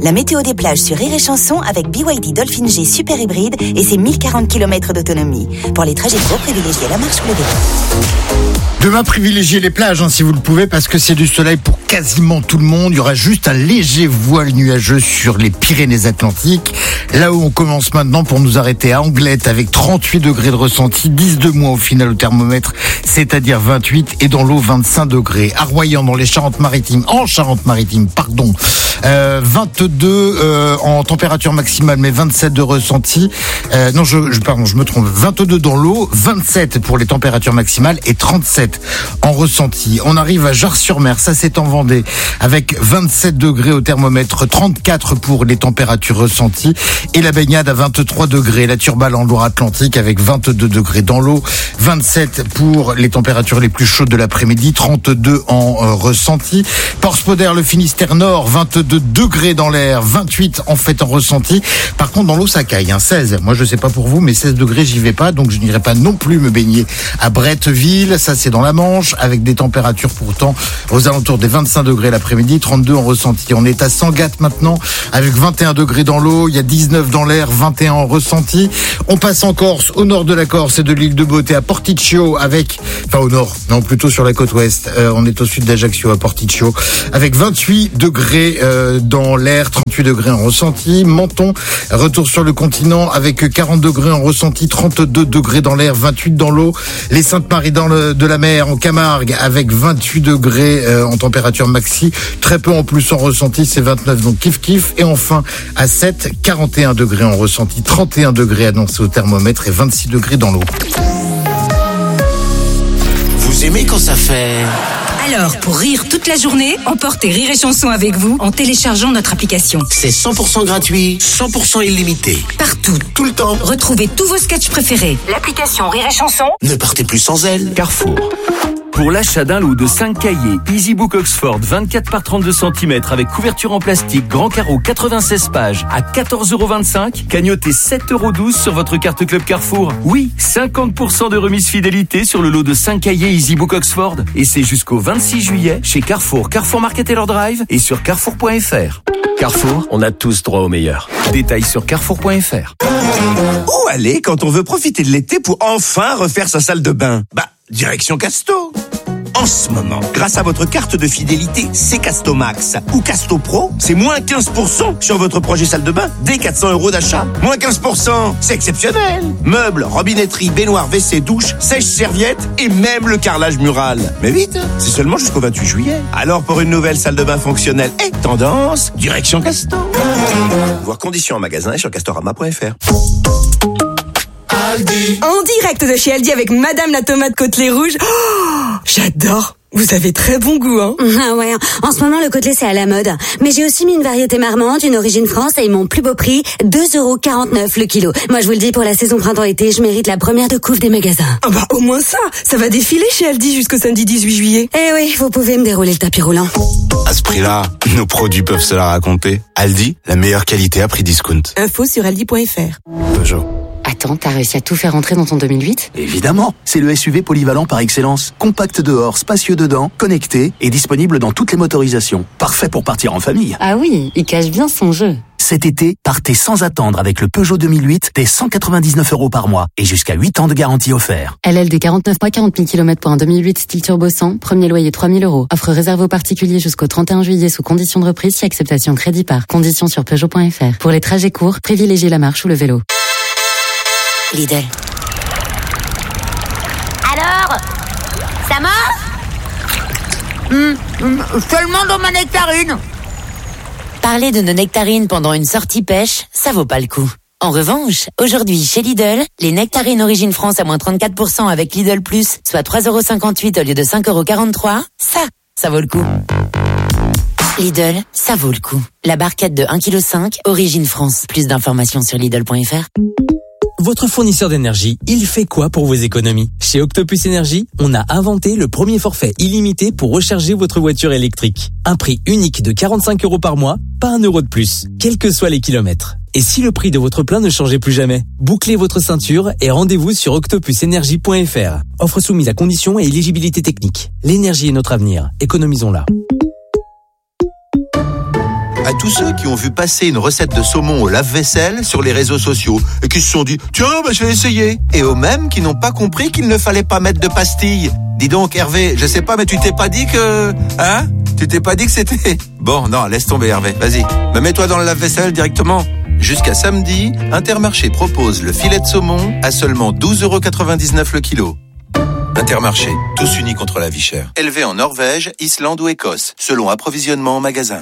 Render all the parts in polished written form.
La météo des plages sur Rire et Chanson avec BYD Dolphin G Super Hybride et ses 1040 km d'autonomie. Pour les trajets courts, privilégiez la marche ou le vélo. Demain, privilégiez les plages si vous le pouvez, parce que c'est du soleil pour quasiment tout le monde. Il y aura juste un léger voile nuageux sur les Pyrénées-Atlantiques. Là où on commence maintenant pour nous arrêter à Anglette avec 38 degrés de ressenti, 10 de moins au final au thermomètre, c'est-à-dire 28, et dans l'eau 25 degrés. À Royan, dans les Charentes-Maritimes, 22 en température maximale, mais 27 de ressenti. Je me trompe. 22 dans l'eau, 27 pour les températures maximales et 37 en ressenti. On arrive à Jars-sur-Mer, ça c'est en Vendée, avec 27 degrés au thermomètre, 34 pour les températures ressenties, et la baignade à 23 degrés. La Turballe en Loire-Atlantique avec 22 degrés dans l'eau, 27 pour les températures les plus chaudes de l'après-midi, 32 en ressenti. Port-Spodère, le Finistère Nord, 22 degrés dans l'air, 28 en fait en ressenti. Par contre dans l'eau ça caille, 16. Moi je sais pas pour vous, mais 16 degrés j'y vais pas, donc je n'irai pas non plus me baigner à Bretteville. Ça c'est dans la Manche, avec des températures pourtant aux alentours des 25 degrés l'après-midi, 32 en ressenti. On est à Sangatte maintenant, avec 21 degrés dans l'eau, il y a 19 dans l'air, 21 en ressenti. On passe en Corse, au nord de la Corse et de l'île de Beauté, à Porticcio, au nord, non, plutôt sur la côte ouest. On est au sud d'Ajaccio, à Porticcio, avec 28 degrés dans l'air, 38 degrés en ressenti. Menton, retour sur le continent, avec 40 degrés en ressenti, 32 degrés dans l'air, 28 dans l'eau. Les Saintes-Maries de la mer, en Camargue, avec 28 degrés en température maxi, très peu en plus en ressenti, c'est 29, donc kiff. Et enfin, à 7, 41 degrés en ressenti, 31 degrés annoncés au thermomètre et 26 degrés dans l'eau. Vous aimez quand ça fait... Alors, pour rire toute la journée, emportez Rire et Chanson avec vous en téléchargeant notre application. C'est 100% gratuit, 100% illimité. Partout, tout le temps. Retrouvez tous vos sketchs préférés. L'application Rire et Chanson. Ne partez plus sans elle. Carrefour. Pour l'achat d'un lot de 5 cahiers EasyBook Oxford 24 par 32 cm avec couverture en plastique, grand carreau 96 pages à 14,25€, cagnotez 7,12€ sur votre carte Club Carrefour. Oui, 50% de remise fidélité sur le lot de 5 cahiers EasyBook Oxford. Et c'est jusqu'au 26 juillet chez Carrefour, Carrefour Market Taylor Drive et sur carrefour.fr. Carrefour, on a tous droit au meilleur. Détails sur carrefour.fr. Où aller quand on veut profiter de l'été pour enfin refaire sa salle de bain? Direction Casto. En ce moment, grâce à votre carte de fidélité C-Casto Max ou Casto Pro, c'est moins 15% sur votre projet salle de bain dès 400€ d'achat. Moins 15%, c'est exceptionnel. Meubles, robinetterie, baignoire, WC, douche, sèche-serviette et même le carrelage mural. Mais vite, c'est seulement jusqu'au 28 juillet. Alors pour une nouvelle salle de bain fonctionnelle et tendance, direction Casto. Voir conditions en magasin et sur castorama.fr. Aldi. En direct de chez Aldi avec Madame la tomate côtelée rouge. Oh, j'adore. Vous avez très bon goût, hein? Ah ouais, en ce moment le côtelé c'est à la mode. Mais j'ai aussi mis une variété marmande, une origine France et mon plus beau prix, 2,49€ le kilo. Moi je vous le dis, pour la saison printemps-été, je mérite la première de couve des magasins. Ah au moins ça va défiler chez Aldi jusqu'au samedi 18 juillet. Eh oui, vous pouvez me dérouler le tapis roulant. À ce prix-là, nos produits peuvent se la raconter. Aldi, la meilleure qualité à prix discount. Info sur aldi.fr. Peugeot. Attends, t'as réussi à tout faire rentrer dans ton 2008 ? Évidemment, c'est le SUV polyvalent par excellence. Compact dehors, spacieux dedans, connecté et disponible dans toutes les motorisations. Parfait pour partir en famille. Ah oui, il cache bien son jeu. Cet été, partez sans attendre avec le Peugeot 2008 dès 199€ par mois et jusqu'à 8 ans de garantie offert. LLD 49 mois, 40 000 km pour un 2008 style turbo 100, premier loyer 3 000€. Offre réservée aux particuliers jusqu'au 31 juillet sous condition de reprise si acceptation crédit par. Conditions sur Peugeot.fr. Pour les trajets courts, privilégiez la marche ou le vélo. Lidl. Alors, ça mange Seulement dans ma nectarine. Parler de nos nectarines pendant une sortie pêche, ça vaut pas le coup. En revanche, aujourd'hui chez Lidl, les nectarines Origine France à moins 34% avec Lidl Plus, soit 3,58€ au lieu de 5,43€, ça vaut le coup. Lidl, ça vaut le coup. La barquette de 1,5 kg, Origine France. Plus d'informations sur Lidl.fr. Votre fournisseur d'énergie, il fait quoi pour vos économies? Chez Octopus Énergie, on a inventé le premier forfait illimité pour recharger votre voiture électrique. Un prix unique de 45€ par mois, pas 1€ de plus, quels que soient les kilomètres. Et si le prix de votre plein ne changeait plus jamais? Bouclez votre ceinture et rendez-vous sur octopusenergie.fr. Offre soumise à conditions et éligibilité technique. L'énergie est notre avenir, économisons-la. À tous ceux qui ont vu passer une recette de saumon au lave-vaisselle sur les réseaux sociaux et qui se sont dit « Tiens, je vais essayer ». Et aux mêmes qui n'ont pas compris qu'il ne fallait pas mettre de pastilles. Dis donc Hervé, je sais pas, mais tu t'es pas dit que... Hein ? Tu t'es pas dit que c'était... Bon, non, laisse tomber Hervé, vas-y. Mais mets-toi dans le lave-vaisselle directement. Jusqu'à samedi, Intermarché propose le filet de saumon à seulement 12,99€ le kilo. Intermarché, tous unis contre la vie chère. Élevé en Norvège, Islande ou Écosse, selon approvisionnement en magasin.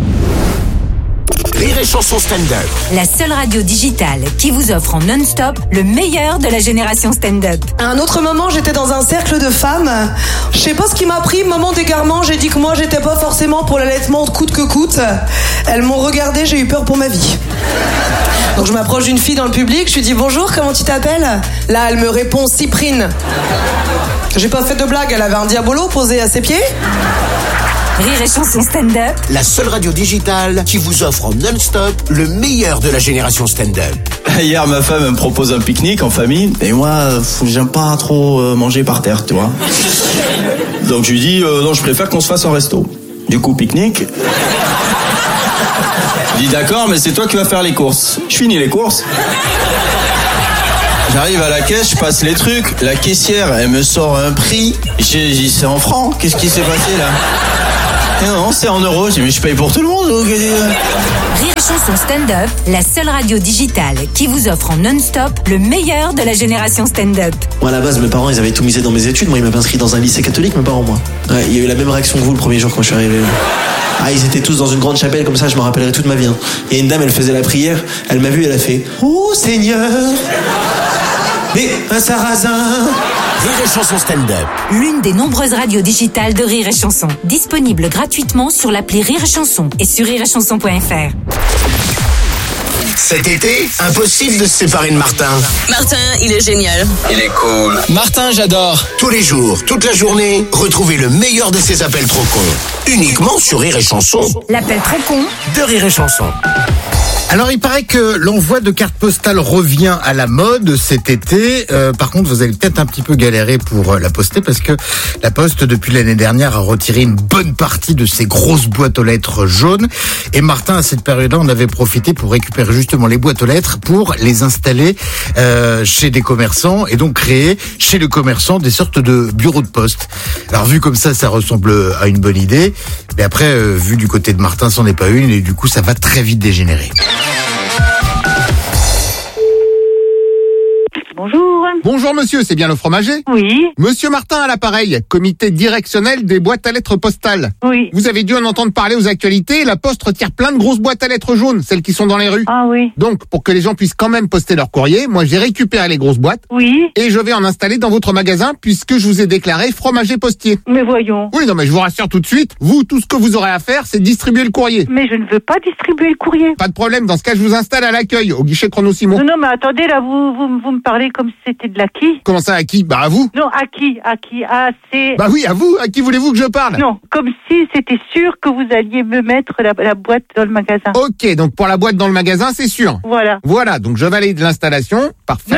Rire et Chanson stand-up. La seule radio digitale qui vous offre en non-stop le meilleur de la génération stand-up. À un autre moment, j'étais dans un cercle de femmes. Je sais pas ce qui m'a pris, moment d'égarement, j'ai dit que moi j'étais pas forcément pour l'allaitement coûte que coûte. Elles m'ont regardé, j'ai eu peur pour ma vie. Donc je m'approche d'une fille dans le public, je lui dis bonjour, comment tu t'appelles ? Là, elle me répond Cyprine. J'ai pas fait de blague, elle avait un diabolo posé à ses pieds. Rire et Chanson stand-up. La seule radio digitale qui vous offre en non-stop le meilleur de la génération stand-up. Hier, ma femme me propose un pique-nique en famille. Et moi, j'aime pas trop manger par terre, tu vois. Donc je lui dis, non, je préfère qu'on se fasse un resto. Du coup, pique-nique. Je dis, d'accord, mais c'est toi qui vas faire les courses. Je finis les courses. J'arrive à la caisse, je passe les trucs. La caissière, elle me sort un prix. J'ai dit, c'est en francs. Qu'est-ce qui s'est passé là ? Et non, c'est en euros. J'ai dit, mais je paye pour tout le monde. Donc... Rire et Chanson stand-up, la seule radio digitale qui vous offre en non-stop le meilleur de la génération stand-up. Moi, à la base, mes parents, ils avaient tout misé dans mes études. Moi, ils m'avaient inscrit dans un lycée catholique, mes parents, moi. Ouais, il y a eu la même réaction que vous le premier jour quand je suis arrivé. Ah, ils étaient tous dans une grande chapelle, comme ça, je me rappellerai toute ma vie. Il y a une dame, elle faisait la prière. Elle m'a vu, elle a fait « Oh, Seigneur !» Mais un sarrasin. Rire et Chanson stand-up. L'une des nombreuses radios digitales de Rire et Chanson. Disponible gratuitement sur l'appli Rire et Chanson et sur rireetchanson.fr. Cet été, impossible de se séparer de Martin. Martin, il est génial. Il est cool. Martin, j'adore. Tous les jours, toute la journée, retrouvez le meilleur de ses appels trop cons. Uniquement sur Rire et Chanson. L'appel trop con de Rire et Chanson. Alors, il paraît que l'envoi de cartes postales revient à la mode cet été. Par contre, vous allez peut-être un petit peu galérer pour la poster parce que la Poste, depuis l'année dernière, a retiré une bonne partie de ses grosses boîtes aux lettres jaunes. Et Martin, à cette période-là, on avait profité pour récupérer justement les boîtes aux lettres pour les installer chez des commerçants et donc créer chez les commerçants des sortes de bureaux de poste. Alors, vu comme ça ressemble à une bonne idée. Mais après, vu du côté de Martin, c'en est pas une et du coup, ça va très vite dégénérer. Bonjour. Bonjour monsieur, c'est bien le fromager ? Oui. Monsieur Martin à l'appareil, comité directionnel des boîtes à lettres postales. Oui. Vous avez dû en entendre parler aux actualités, la Poste retire plein de grosses boîtes à lettres jaunes, celles qui sont dans les rues. Ah oui. Donc, pour que les gens puissent quand même poster leur courrier, moi j'ai récupéré les grosses boîtes. Oui. Et je vais en installer dans votre magasin puisque je vous ai déclaré fromager postier. Mais voyons. Oui, non mais je vous rassure tout de suite, vous, tout ce que vous aurez à faire, c'est distribuer le courrier. Mais je ne veux pas distribuer le courrier. Pas de problème, dans ce cas je vous installe à l'accueil, au guichet Chrono Simon. Non, mais attendez, là, vous me parlez comme si c'était de l'acquis. Comment ça, à qui ? Bah à vous. Non, à qui ? Ah, c'est... Bah oui, à vous. À qui voulez-vous que je parle ? Non, comme si c'était sûr que vous alliez me mettre la boîte dans le magasin. Ok, donc pour la boîte dans le magasin, c'est sûr. Voilà. Voilà, donc je valide l'installation. Parfait.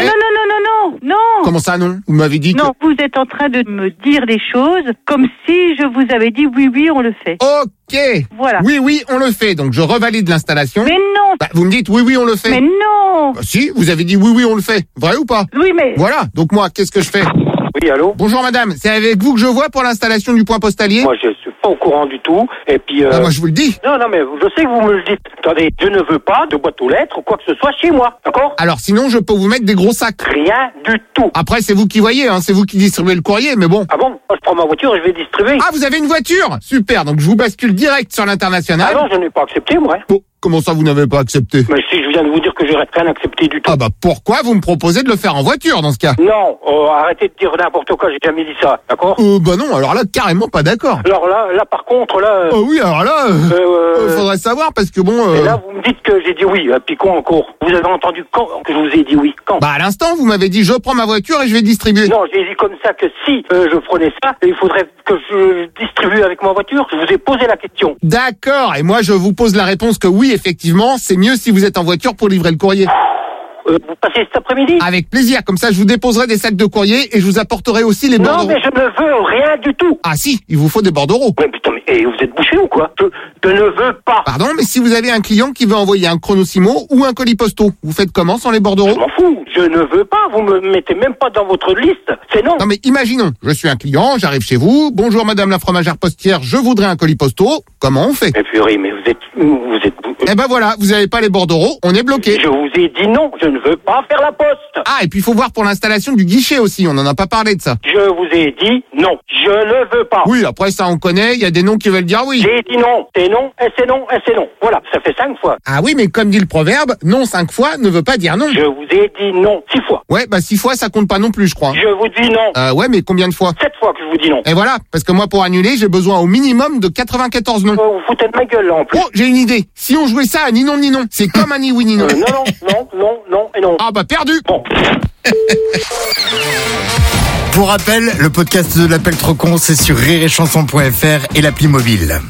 Non. Comment ça, non ? Vous m'avez dit Non, vous êtes en train de me dire les choses comme si je vous avais dit oui, on le fait. Ok. Voilà. Oui, on le fait. Donc je revalide l'installation. Mais non. Bah, vous me dites oui, on le fait. Mais non. Bah, si, vous avez dit oui, on le fait. Vrai ou pas ? Oui, mais... Voilà, donc moi, qu'est-ce que je fais ? Oui, allô ? Bonjour madame, c'est avec vous que je vois pour l'installation du point postalier ? Moi, je suis pas au courant du tout. Et puis... Bah, moi, je vous le dis. Non, mais je sais que vous me le dites. Attendez, je ne veux pas de boîte aux lettres ou quoi que ce soit chez moi, d'accord ? Alors sinon, je peux vous mettre des gros sacs. Rien du tout. Après, c'est vous qui voyez, hein, c'est vous qui distribuez le courrier, mais bon. Ah bon ? Moi, je prends ma voiture et je vais distribuer. Ah, vous avez une voiture ? Super, donc je vous bascule direct sur l'international. Ah non, je n'ai pas accepté, moi. Bon, comment ça, vous n'avez pas accepté ? Mais si je viens de vous dire que j'aurais rien accepté du tout. Ah bah pourquoi vous me proposez de le faire en voiture dans ce cas ? Non, arrêtez de dire n'importe quoi, j'ai jamais dit ça, d'accord ? Bah non, alors là, carrément pas d'accord. Alors là par contre, là... Oh oui, alors là, faudrait savoir parce que bon... Et là, vous me dites que j'ai dit oui, puis quand encore ? Vous avez entendu quand que je vous ai dit oui ? Quand ? Bah à l'instant, vous m'avez dit je prends ma voiture et je vais distribuer. Non, j'ai dit comme ça que si je prenais ça, il faudrait que je distribue avec ma voiture. Je vous ai posé la question. D'accord, et moi je vous pose la réponse que oui, effectivement, c'est mieux si vous êtes en voiture pour livrer le courrier. Vous passez cet après-midi? Avec plaisir, comme ça je vous déposerai des sacs de courrier et je vous apporterai aussi les bordereaux. Non, mais je ne veux rien du tout. Ah si, il vous faut des bordereaux. Mais putain, mais vous êtes bouché ou quoi? Je ne veux pas. Pardon, mais si vous avez un client qui veut envoyer un chronosimo ou un colis postaux, vous faites comment sans les bordereaux? Je m'en fous, je ne veux pas, vous me mettez même pas dans votre liste, c'est non. Non mais imaginons, je suis un client, j'arrive chez vous, bonjour madame la fromagère postière, je voudrais un colis postaux, comment on fait? Mais purée, mais vous êtes... Eh ben voilà, vous n'avez pas les bordereaux, on est bloqué. Je vous ai dit non, je ne veux pas faire la poste. Ah, et puis il faut voir pour l'installation du guichet aussi, on n'en a pas parlé de ça. Je vous ai dit non, je ne veux pas. Oui, après ça on connaît, il y a des noms qui veulent dire oui. J'ai dit non, c'est non, et c'est non, et c'est non. Voilà, ça fait 5 fois. Ah oui, mais comme dit le proverbe, non 5 fois ne veut pas dire non. Je vous ai dit non 6 fois. Ouais, bah 6 fois ça compte pas non plus, je crois. Je vous dis non. Ouais, mais combien de fois? 7 fois que je vous dis non. Et voilà, parce que moi pour annuler, j'ai besoin au minimum de 94 noms. Vous foutez de ma gueule là en plus. Oh, j'ai une idée. Si on jouait ça à ni non ni non, c'est comme un ni oui ni non. Non et non. Ah bah perdu. Bon. Pour rappel, le podcast de l'appel trop con, c'est sur rireetchanson.fr et l'appli mobile.